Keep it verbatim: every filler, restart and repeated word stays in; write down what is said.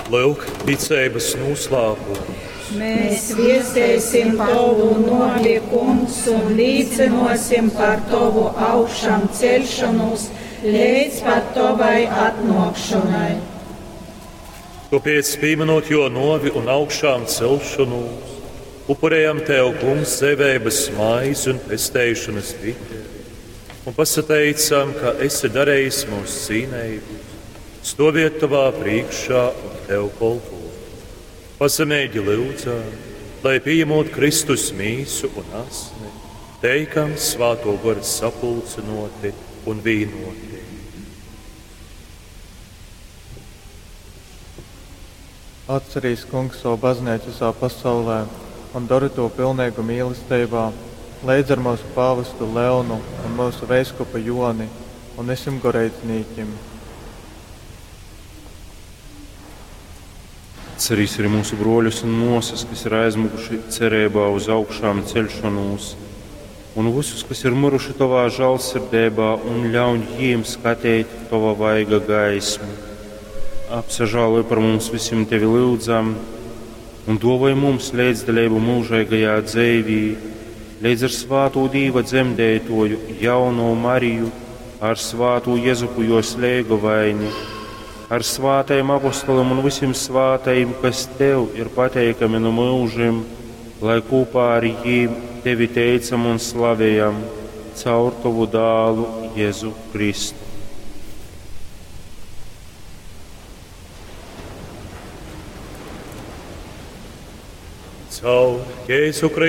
Lūk, ticības noslēpums. Mēs viestēsim tavu nolikums un līdzinosim par tavu augšām celšanos līdz pat tavai atnākšanai. Tāpēc, pieminot jo novi un augšām celšanos, upurējam tev, kungs, sevības maizi un pestēšanas bitē, un pasateicam, ka esi darējis mūsu cīnējumus, stoviet tavā priekšā un tev kolpo. Pasamēģi lūdzām, lai pieņemot Kristus mīsu un asni, teikam svāto garu sapulcinoti un vīnoti. Atcerīs, kungs, savu baznīcu visā pasaulē un dari to pilnīgu mīlestībā, līdz ar mūsu pāvestu Leonu un mūsu veiskopa Joni un visiem garīdzniekiem. Atcerīs arī mūsu broļus un māsas, kas ir aizmuguši cerībā uz augšām celšanos, un visus, kas ir miruši tavā žēlsirdībā, un ļauj viņiem skatīt tava vaiga gaismu. Apsažāloj par mums visiem tevi lūdzam, un dāvāj mums līdzdalību mūžīgajā dzīvī, līdz ar svāto Dieva dzemdētoju, jauno Mariju, ar svāto Jēzupu jo slēgu vaini, ar svātajiem apostoliem un visiem svātajiem, kas tev ir pateikami no mūžiem, lai kopā ar viņiem tevi teicam un slavējam caur tavu dālu Jēzu Kristu. Caur Jēzu Kristu